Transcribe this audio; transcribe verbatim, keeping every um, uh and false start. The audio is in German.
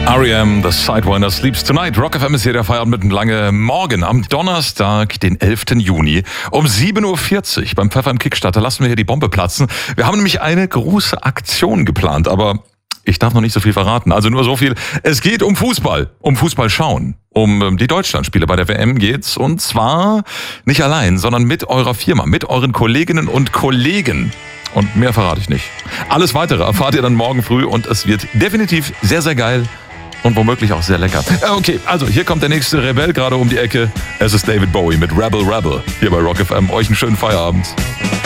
R E M, The Sidewinder Sleeps Tonight. Rock F M ist hier der Feierabend mit einem lange Morgen. Am Donnerstag, den elften Juni, um sieben Uhr vierzig beim Pfeffer im Kickstarter lassen wir hier die Bombe platzen. Wir haben nämlich eine große Aktion geplant, aber ich darf noch nicht so viel verraten. Also nur so viel. Es geht um Fußball, um Fußball schauen. Um die Deutschlandspiele bei der W M geht's. Und zwar nicht allein, sondern mit eurer Firma, mit euren Kolleginnen und Kollegen. Und mehr verrate ich nicht. Alles Weitere erfahrt ihr dann morgen früh und es wird definitiv sehr, sehr geil und womöglich auch sehr lecker. Okay, also hier kommt der nächste Rebell gerade um die Ecke. Es ist David Bowie mit Rebel Rebel hier bei Rock F M. Euch einen schönen Feierabend.